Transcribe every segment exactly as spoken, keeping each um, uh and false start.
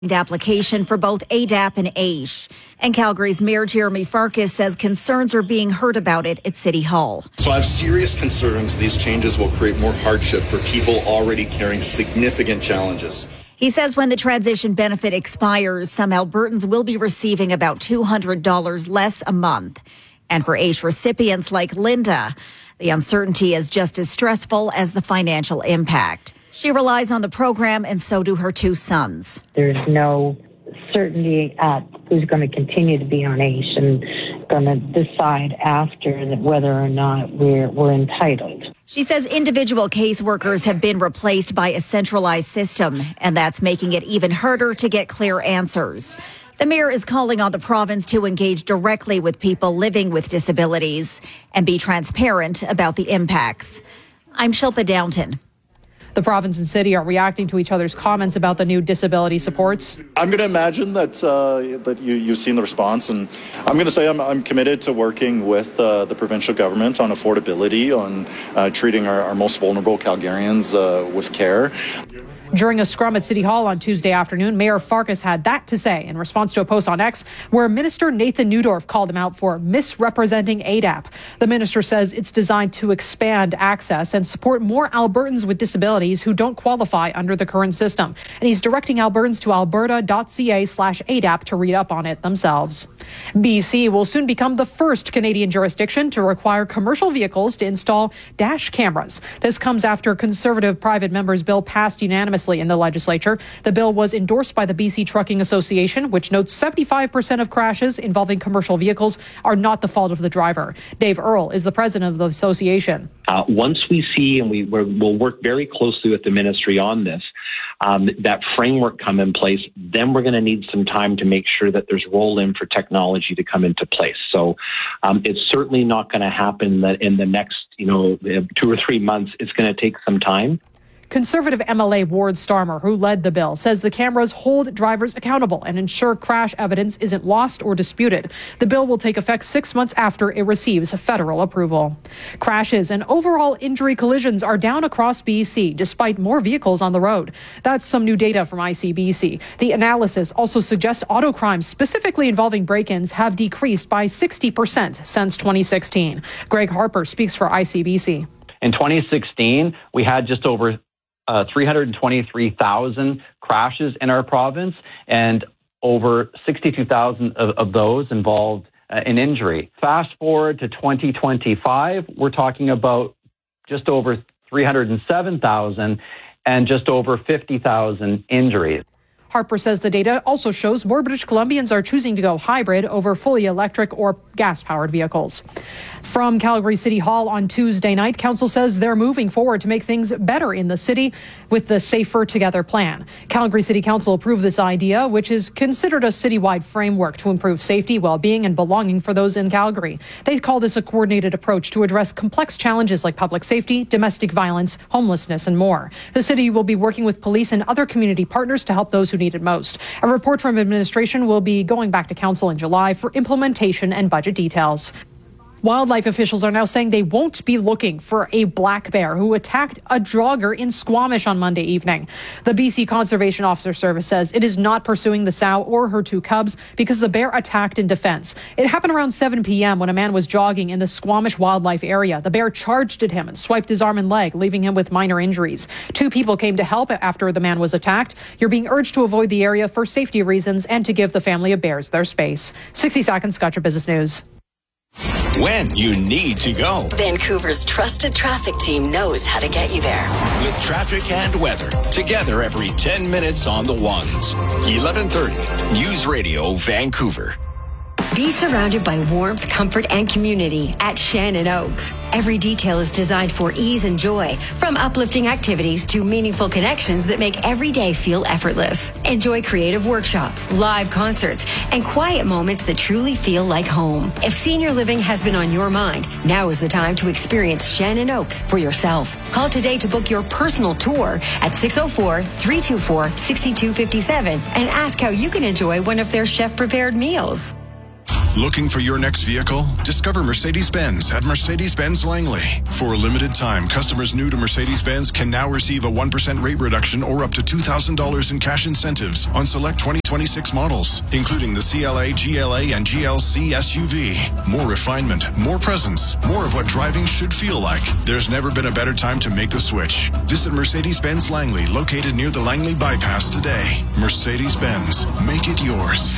application for both A D A P and A I S H. And Calgary's Mayor Jeremy Farkas says concerns are being heard about it at City Hall. So I have serious concerns these changes will create more hardship for people already carrying significant challenges. He says when the transition benefit expires, some Albertans will be receiving about two hundred dollars less a month. And for A I S H recipients like Linda, the uncertainty is just as stressful as the financial impact. She relies on the program, and so do her two sons. There's no certainty at who's going to continue to be on A I S H and going to decide after whether or not we're, we're entitled. She says individual caseworkers have been replaced by a centralized system, and that's making it even harder to get clear answers. The mayor is calling on the province to engage directly with people living with disabilities and be transparent about the impacts. I'm Shilpa Downton. The province and city are reacting to each other's comments about the new disability supports. I'm going to imagine that uh, that you, you've seen the response, and I'm going to say I'm, I'm committed to working with uh, the provincial government on affordability, on uh, treating our, our most vulnerable Calgarians uh, with care. During a scrum at City Hall on Tuesday afternoon, Mayor Farkas had that to say in response to a post on X where Minister Nathan Neudorf called him out for misrepresenting A D A P. The minister says it's designed to expand access and support more Albertans with disabilities who don't qualify under the current system. And he's directing Albertans to alberta.ca slash A D A P to read up on it themselves. B C will soon become the first Canadian jurisdiction to require commercial vehicles to install dash cameras. This comes after Conservative private members' bill passed unanimously in the legislature. The bill was endorsed by the B C Trucking Association, which notes seventy-five percent of crashes involving commercial vehicles are not the fault of the driver. Dave Earle is the president of the association. Uh, once we see, and we we're, we'll work very closely with the ministry on this, um, that framework come in place, then we're going to need some time to make sure that there's roll-in for technology to come into place. So um, it's certainly not going to happen that in the next, you know, two or three months. It's going to take some time. Conservative M L A Ward Starmer, who led the bill, says the cameras hold drivers accountable and ensure crash evidence isn't lost or disputed. The bill will take effect six months after it receives federal approval. Crashes and overall injury collisions are down across B C, despite more vehicles on the road. That's some new data from I C B C. The analysis also suggests auto crimes, specifically involving break-ins, have decreased by sixty percent since twenty sixteen. Greg Harper speaks for I C B C. In twenty sixteen, we had just over Uh, three hundred twenty-three thousand crashes in our province, and over sixty-two thousand of, of those involved uh, an injury. Fast forward to twenty twenty-five, we're talking about just over three hundred seven thousand and just over fifty thousand injuries. Harper says the data also shows more British Columbians are choosing to go hybrid over fully electric or gas-powered vehicles. From Calgary City Hall on Tuesday night, Council says they're moving forward to make things better in the city with the Safer Together plan. Calgary City Council approved this idea, which is considered a citywide framework to improve safety, well-being, and belonging for those in Calgary. They call this a coordinated approach to address complex challenges like public safety, domestic violence, homelessness, and more. The city will be working with police and other community partners to help those who need it most. A report from administration will be going back to Council in July for implementation and budget details. Wildlife officials are now saying they won't be looking for a black bear who attacked a jogger in Squamish on Monday evening. The B C Conservation Officer Service says it is not pursuing the sow or her two cubs because the bear attacked in defense. It happened around seven p.m. when a man was jogging in the Squamish Wildlife Area. The bear charged at him and swiped his arm and leg, leaving him with minor injuries. Two people came to help after the man was attacked. You're being urged to avoid the area for safety reasons and to give the family of bears their space. sixty seconds, Gotcha Business News. When you need to go. Vancouver's trusted traffic team knows how to get you there. With traffic and weather, together every ten minutes on the ones. eleven thirty, News Radio Vancouver. Be surrounded by warmth, comfort, and community at Shannon Oaks. Every detail is designed for ease and joy, from uplifting activities to meaningful connections that make every day feel effortless. Enjoy creative workshops, live concerts, and quiet moments that truly feel like home. If senior living has been on your mind, now is the time to experience Shannon Oaks for yourself. Call today to book your personal tour at six oh four, three two four, six two five seven and ask how you can enjoy one of their chef-prepared meals. Looking for your next vehicle? Discover Mercedes-Benz at Mercedes-Benz Langley. For a limited time, customers new to Mercedes-Benz can now receive a one percent rate reduction or up to two thousand dollars in cash incentives on select twenty twenty-six models, including the C L A, G L A, and G L C S U V. More refinement, more presence, more of what driving should feel like. There's never been a better time to make the switch. Visit Mercedes-Benz Langley, located near the Langley Bypass today. Mercedes-Benz, make it yours.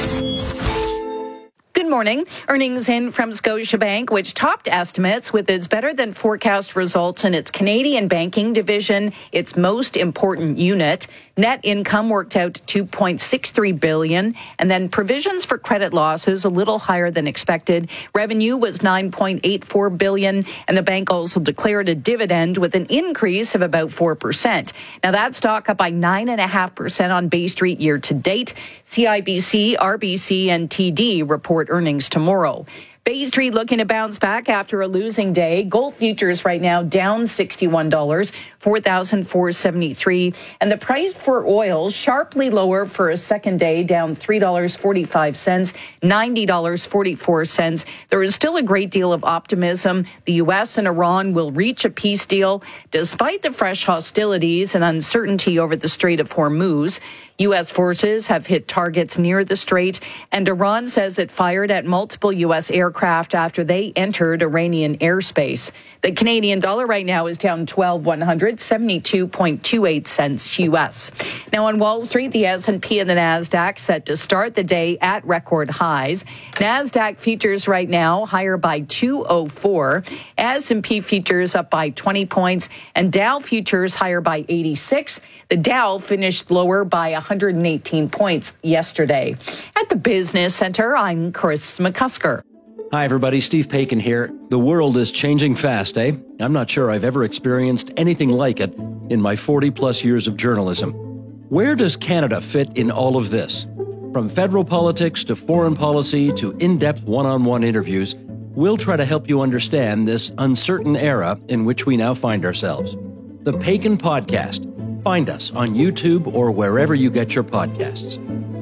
Good morning. Earnings in from Scotiabank, which topped estimates with its better than forecast results in its Canadian banking division, its most important unit. Net income worked out to two point six three billion dollars, and then provisions for credit losses a little higher than expected. Revenue was nine point eight four billion dollars, and the bank also declared a dividend with an increase of about four percent. Now that stock up by nine point five percent on Bay Street year to date. C I B C, R B C, and T D report earnings tomorrow. Bay Street looking to bounce back after a losing day. Gold futures right now down sixty-one dollars, four thousand four hundred seventy-three dollars. And the price for oil sharply lower for a second day, down three dollars and forty-five cents, ninety dollars and forty-four cents. There is still a great deal of optimism. The U S and Iran will reach a peace deal despite the fresh hostilities and uncertainty over the Strait of Hormuz. U S forces have hit targets near the strait, and Iran says it fired at multiple U S aircraft after they entered Iranian airspace. The Canadian dollar right now is down twelve one hundred, seventy-two point two eight cents U S. Now on Wall Street, the S and P and the NASDAQ set to start the day at record highs. NASDAQ futures right now higher by two oh four. S and P futures up by twenty points, and Dow futures higher by eighty-six. The Dow finished lower by one hundred eighteen points yesterday. At the Business Center, I'm Chris McCusker. Hi, everybody. Steve Paikin here. The world is changing fast, eh? I'm not sure I've ever experienced anything like it in my forty-plus years of journalism. Where does Canada fit in all of this? From federal politics to foreign policy to in-depth one-on-one interviews, we'll try to help you understand this uncertain era in which we now find ourselves. The Paikin Podcast. Find us on YouTube or wherever you get your podcasts.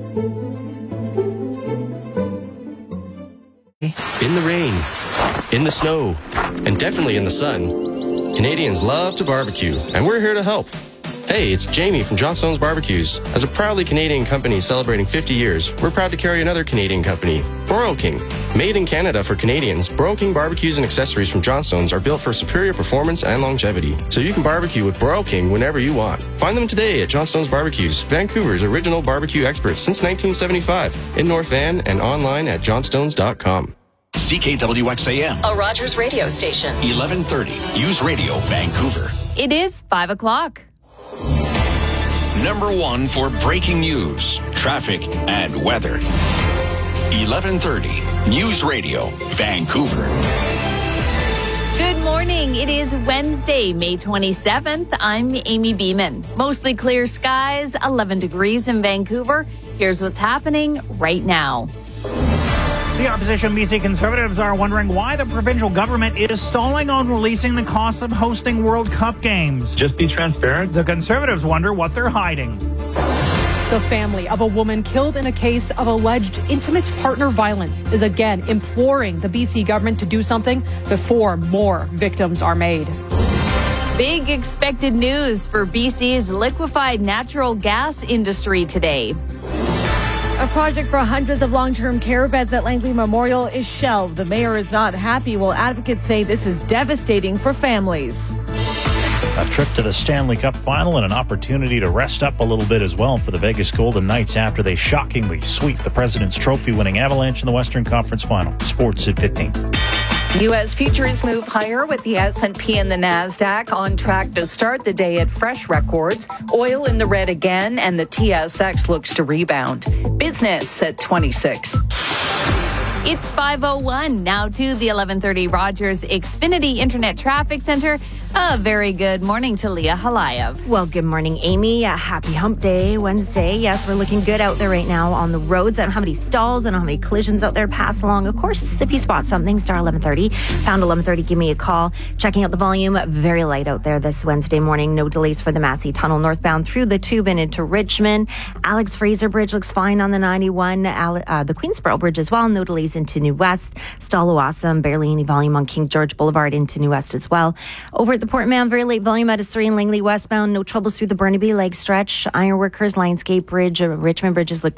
In the rain, in the snow, and definitely in the sun, Canadians love to barbecue, and we're here to help. Hey, it's Jamie from Johnstone's Barbecues. As a proudly Canadian company celebrating fifty years, we're proud to carry another Canadian company, Broil King. Made in Canada for Canadians, Broil King barbecues and accessories from Johnstone's are built for superior performance and longevity, so you can barbecue with Broil King whenever you want. Find them today at Johnstone's Barbecues, Vancouver's original barbecue experts since nineteen seventy-five, in North Van and online at johnstones dot com. C K W X A M, a Rogers radio station. eleven thirty, News Radio, Vancouver. It is five o'clock. Number one for breaking news, traffic, and weather. eleven thirty, News Radio, Vancouver. Good morning. It is Wednesday, May twenty-seventh. I'm Amy Beeman. Mostly clear skies, eleven degrees in Vancouver. Here's what's happening right now. The opposition B C Conservatives are wondering why the provincial government is stalling on releasing the costs of hosting World Cup games. Just be transparent. The Conservatives wonder what they're hiding. The family of a woman killed in a case of alleged intimate partner violence is again imploring the B C government to do something before more victims are made. Big expected news for B C's liquefied natural gas industry today. A project for hundreds of long-term care beds at Langley Memorial is shelved. The mayor is not happy, while advocates say this is devastating for families. A trip to the Stanley Cup final and an opportunity to rest up a little bit as well for the Vegas Golden Knights after they shockingly sweep the President's Trophy-winning Avalanche in the Western Conference Final. Sports at fifteen. U S futures move higher with the S and P and the NASDAQ on track to start the day at fresh records. Oil in the red again, and the T S X looks to rebound. Business at twenty-six. It's five oh one. Now to the eleven thirty Rogers Xfinity Internet Traffic Center. A very good morning to Leah Halayev. Well, good morning, Amy. Uh, happy hump day, Wednesday. Yes, we're looking good out there right now on the roads. I don't have any stalls. I don't have any collisions out there to pass along. Of course, if you spot something, star eleven thirty. Pound eleven thirty, give me a call. Checking out the volume, very light out there this Wednesday morning. No delays for the Massey Tunnel northbound through the Tube and into Richmond. Alex Fraser Bridge looks fine on the ninety-one. Uh, the Queensboro Bridge as well. No delays into New West. Stallawasam, barely any volume on King George Boulevard into New West as well. Over at the Port Mann, very late volume out of Surrey and Langley westbound. No troubles through the Burnaby Leg stretch. Ironworkers, Lionsgate Bridge, uh, Richmond Bridges look